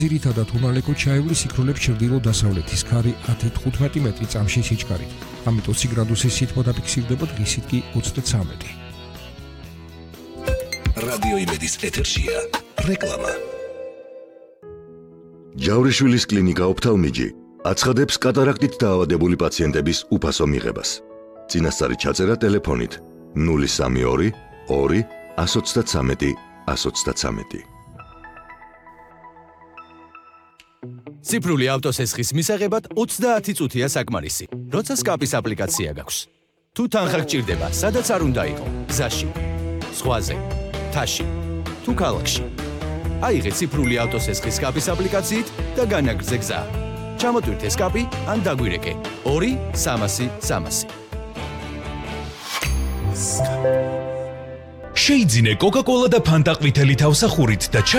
ძირითადად უნალეკო ჩაივლის იქროლებს ჩრდილო-დასავლეთის ქარი 10-15 მეტრი წამში სიჩქარით. ამით 20 გრადუსის სითბო დაფიქსირდება, დღისით კი 33. რადიო იმედის ეთერშია რეკლამა. ჯავრიშვილის კლინიკა ოფთალმიჯი აცხადებს კატარაქტით დაავადებული პაციენტების უფასო მიღებას. წინასწარი ჩაწერა ტელეფონით 032 2 133 133. ციფრული ავტოსესხის მისაღებად 30 წუთია საკმარისი, როცა სკაპის აპლიკაცია გაქვს. თუ თანხა გჭირდება, სადაც არ უნდა იყო, გზაში, ზღვაზე, მთაში, თუ ქალაქში. აიღე ციფრული ავტოსესხის სკაპის აპლიკაციით და განაგრძე გზა. ჩამოტვირთე სკაპი ან დაგვირეკე 2 300 300. შეიძინე კოკა-კოლა და ფანტა ყვითელი თავსახურით და